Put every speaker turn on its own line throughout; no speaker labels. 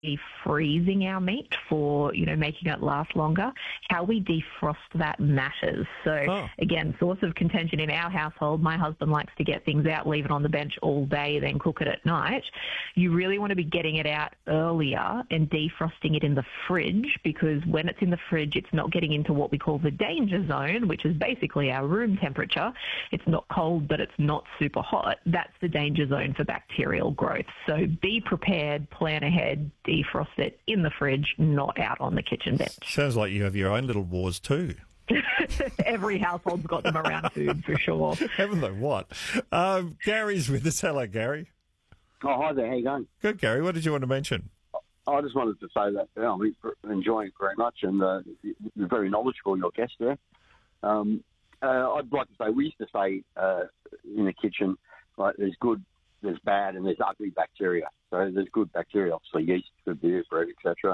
freezing our meat for, making it last longer, how we defrost that matters. So, again, source of contention in our household, my husband likes to get things out, leave it on the bench all day, then cook it at night. You really want to be getting it out earlier and defrosting it in the fridge, because when it's in the fridge, it's not getting into what we call the danger zone, which is basically our room temperature. It's not cold, but it's not super hot. That's the danger zone for bacterial growth. So be prepared, plan ahead, defrost it in the fridge, not out on the kitchen bench.
Sounds like you have your own little wars too.
Every household's got them around food, for sure.
Haven't they? What? Gary's with us. Hello, Gary.
Oh, hi there. How you going?
Good, Gary. What did you want to mention?
I just wanted to say that I'm enjoying it very much, and you're very knowledgeable, your guest there. I'd like to say, we used to say in the kitchen, like, there's good, there's bad, and there's ugly bacteria. So there's good bacteria, obviously yeast, good beer, bread, etc.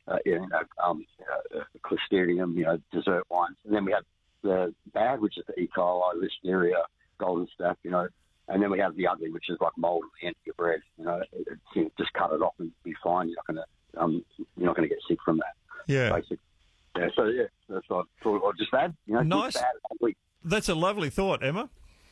Clostridium, dessert wines, and then we have the bad, which is the E. coli, Listeria, golden staph, and then we have the ugly, which is like mold at the end of your bread. Just cut it off and be fine. You're not gonna get sick from that.
Yeah.
Basically. Yeah. So that's what I thought I'd just add.
Nice.
Good, bad, ugly.
That's a lovely thought, Emma.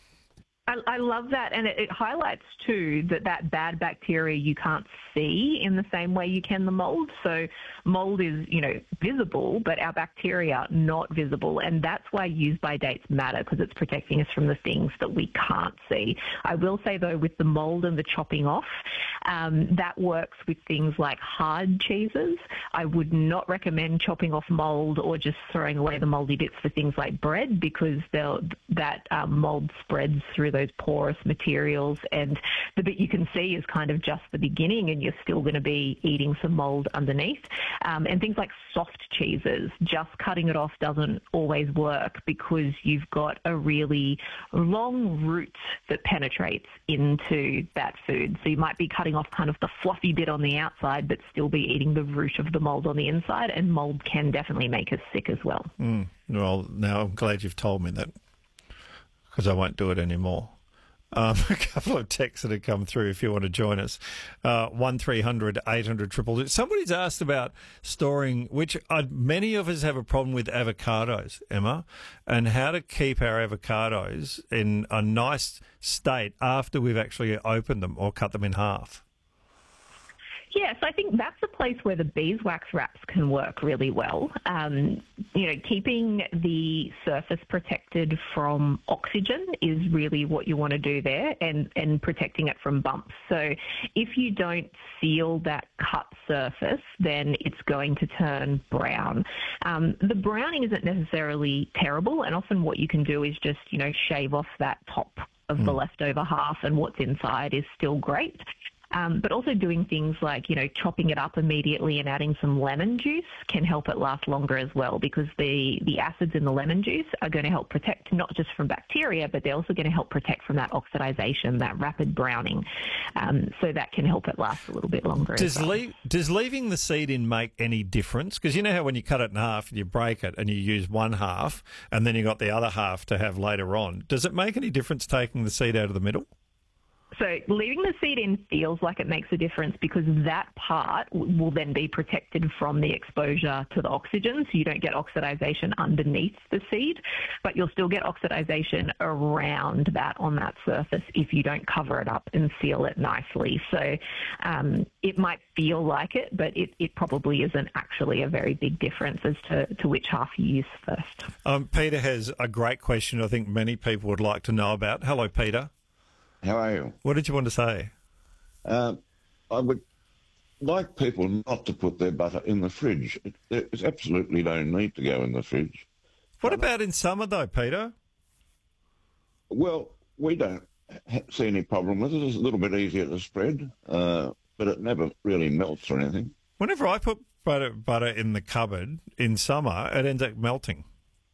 I love that, and it highlights too that bad bacteria you can't see in the same way you can the mold. So mold is, visible, but our bacteria not visible, and that's why use by dates matter, because it's protecting us from the things that we can't see. I will say though, with the mold and the chopping off, that works with things like hard cheeses. I would not recommend chopping off mold or just throwing away the moldy bits for things like bread, because that mold spreads through those porous materials, and the bit you can see is kind of just the beginning, and you're still going to be eating some mold underneath. And things like soft cheeses, just cutting it off doesn't always work, because you've got a really long root that penetrates into that food. So you might be cutting off kind of the fluffy bit on the outside, but still be eating the root of the mold on the inside, and mold can definitely make us sick as well.
Well, now I'm glad you've told me that, because I won't do it anymore. A couple of texts that have come through if you want to join us. 1300 800 222. Somebody's asked about storing, which many of us have a problem with, avocados, Emma, and how to keep our avocados in a nice state after we've actually opened them or cut them in half.
Yes, I think that's a place where the beeswax wraps can work really well. Keeping the surface protected from oxygen is really what you want to do there, and protecting it from bumps. So if you don't seal that cut surface, then it's going to turn brown. The browning isn't necessarily terrible, and often what you can do is just, shave off that top of the leftover half, and what's inside is still great. But also doing things like, chopping it up immediately and adding some lemon juice can help it last longer as well, because the acids in the lemon juice are going to help protect not just from bacteria, but they're also going to help protect from that oxidization, that rapid browning. So that can help it last a little bit longer. Does
leaving the seed in make any difference? Because you know how when you cut it in half and you break it and you use one half and then you got the other half to have later on, does it make any difference taking the seed out of the middle?
So leaving the seed in feels like it makes a difference, because that part will then be protected from the exposure to the oxygen, so you don't get oxidization underneath the seed, but you'll still get oxidization around that on that surface if you don't cover it up and seal it nicely. So it might feel like it, but it probably isn't actually a very big difference as to which half you use first.
Peter has a great question I think many people would like to know about. Hello, Peter.
How are you?
What did you want to say?
I would like people not to put their butter in the fridge. There's absolutely no need to go in the fridge.
What about in summer, though, Peter?
Well, we don't see any problem with it. It's a little bit easier to spread, but it never really melts or anything.
Whenever I put butter in the cupboard in summer, it ends up melting.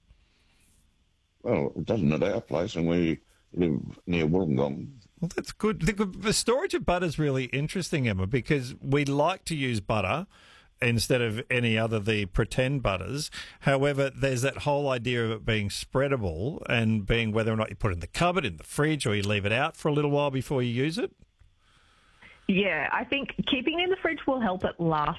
Well, it doesn't at our place, and we live near Wollongong.
Well, that's good. The storage of butter is really interesting, Emma, because we like to use butter instead of any other, the pretend butters. However, there's that whole idea of it being spreadable and being whether or not you put it in the cupboard, in the fridge, or you leave it out for a little while before you use it.
Yeah, I think keeping it in the fridge will help it last